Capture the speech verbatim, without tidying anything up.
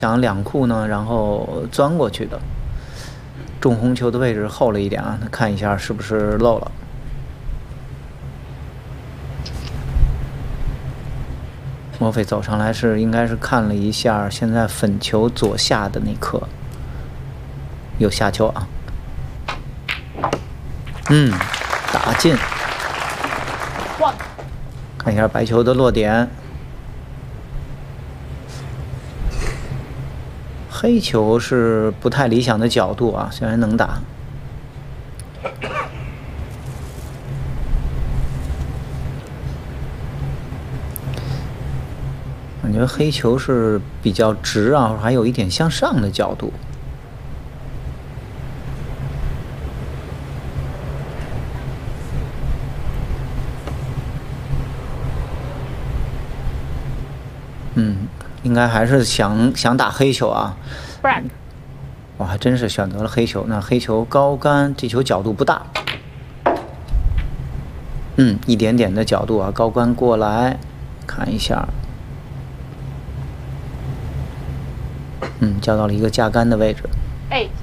想两库呢，然后钻过去的。中红球的位置厚了一点啊，看一下是不是漏了。莫非走上来是应该是看了一下，现在粉球左下的那颗有下球啊。嗯，打进。看一下白球的落点。黑球是不太理想的角度啊，虽然能打。感觉黑球是比较直啊，还有一点向上的角度。嗯，应该还是想想打黑球啊。哇，还真是选择了黑球。那黑球高杆，这球角度不大。嗯，一点点的角度啊，高杆过来，看一下。嗯，交到了一个架杆的位置。 哎。